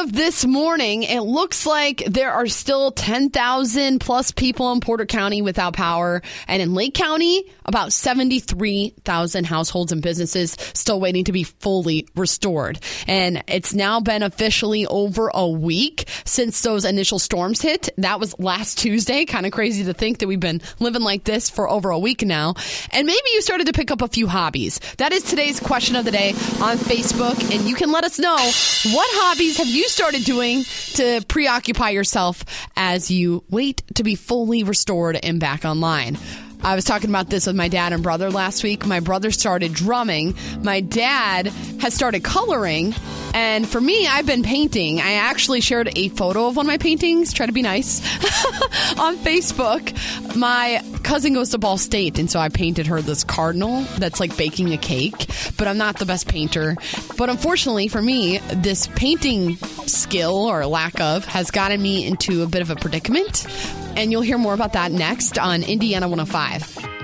of this morning, it looks like there are still 10,000 plus people in Porter County without power. And in Lake County, about 73,000 households and businesses still waiting to be fully restored. And it's now been officially over a week since those initial storms hit. That was last Tuesday. Kind of crazy to think that we've been living like this for over a week now. And maybe you started to pick up a few hobbies. That is today's question of the day on Facebook. And you can let us know, what hobbies have you started doing to preoccupy yourself as you wait to be fully restored and back online? I was talking about this with my dad and brother last week. My brother started drumming. My dad has started coloring. And for me, I've been painting. I actually shared a photo of one of my paintings, try to be nice, on Facebook. My cousin goes to Ball State, and so I painted her this cardinal that's like baking a cake. But I'm not the best painter. But unfortunately for me, this painting skill, or lack of, has gotten me into a bit of a predicament. And you'll hear more about that next on Indiana 105.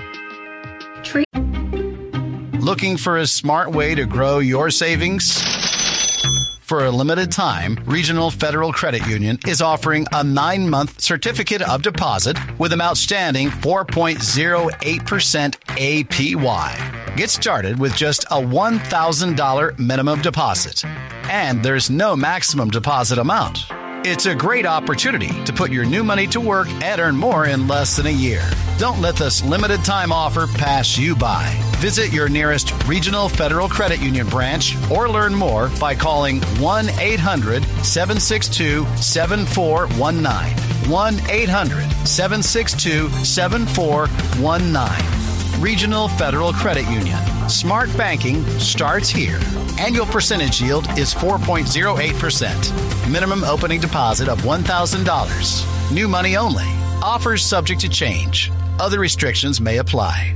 Looking for a smart way to grow your savings? For a limited time, Regional Federal Credit Union is offering a 9-month certificate of deposit with an outstanding 4.08% APY. Get started with just a $1,000 minimum deposit. And there's no maximum deposit amount. It's a great opportunity to put your new money to work and earn more in less than a year. Don't let this limited time offer pass you by. Visit your nearest Regional Federal Credit Union branch or learn more by calling 1-800-762-7419. 1-800-762-7419. Regional Federal Credit Union. Smart banking starts here. Annual percentage yield is 4.08%. Minimum opening deposit of $1,000. New money only. Offers subject to change. Other restrictions may apply.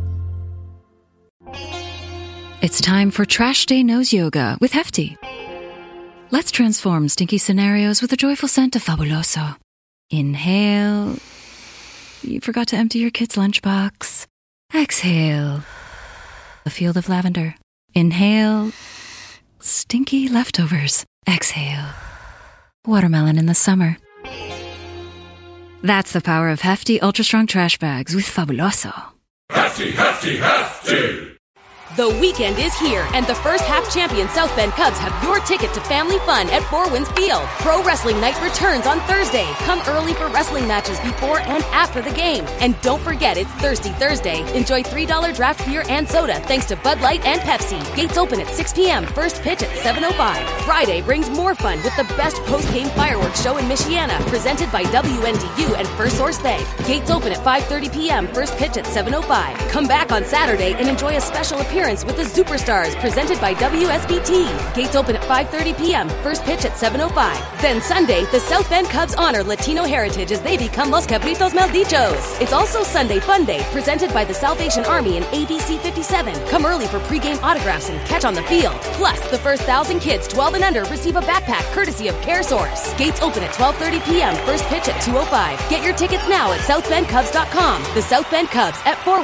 It's time for Trash Day Nose Yoga with Hefty. Let's transform stinky scenarios with a joyful scent of Fabuloso. Inhale. You forgot to empty your kid's lunchbox. Exhale. A field of lavender. Inhale. Stinky leftovers. Exhale. Watermelon in the summer. That's the power of Hefty Ultra Strong Trash Bags with Fabuloso. Hefty, hefty, hefty! The weekend is here, and the first half champion South Bend Cubs have your ticket to family fun at Four Winds Field. Pro Wrestling Night returns on Thursday. Come early for wrestling matches before and after the game. And don't forget, it's Thirsty Thursday. Enjoy $3 draft beer and soda thanks to Bud Light and Pepsi. Gates open at 6 p.m., first pitch at 7:05. Friday brings more fun with the best post-game fireworks show in Michiana, presented by WNDU and First Source Bank. Gates open at 5:30 p.m., first pitch at 7:05. Come back on Saturday and enjoy a special appearance with the Superstars, presented by WSBT. Gates open at 5:30 p.m., first pitch at 7:05. Then Sunday, the South Bend Cubs honor Latino heritage as they become Los Cabritos Maldichos. It's also Sunday Fun Day, presented by the Salvation Army and ABC 57. Come early for pregame autographs and catch on the field. Plus, the first 1,000 kids 12 and under receive a backpack courtesy of CareSource. Gates open at 12:30 p.m., first pitch at 2:05. Get your tickets now at southbendcubs.com. The South Bend Cubs at 4